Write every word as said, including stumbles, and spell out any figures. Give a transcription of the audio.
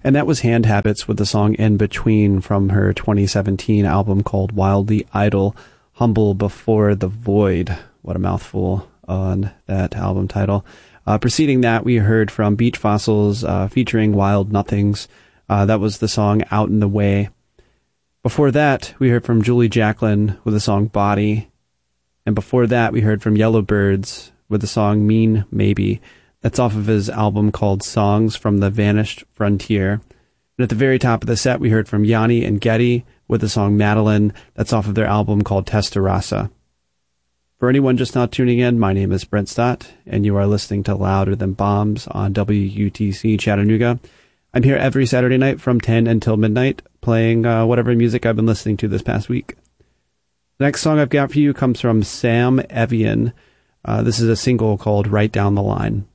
And that was Hand Habits with the song In Between from her twenty seventeen album called Wildly Idle, Humble Before the Void. What a mouthful on that album title. Uh, preceding that, we heard from Beach Fossils uh, featuring Wild Nothings. Uh, that was the song Out in the Way. Before that, we heard from Julie Jacklin with the song Body. And before that, we heard from Yellowbirds with the song Mean Maybe. That's off of his album called Songs from the Vanished Frontier. And at the very top of the set, we heard from Yanni and Getty with the song Madeline. That's off of their album called Testarossa. For anyone just now tuning in, my name is Brent Stott, and you are listening to Louder Than Bombs on W U T C Chattanooga. I'm here every Saturday night from ten until midnight, playing uh, whatever music I've been listening to this past week. The next song I've got for you comes from Sam Evian. Uh, this is a single called Right Down the Line.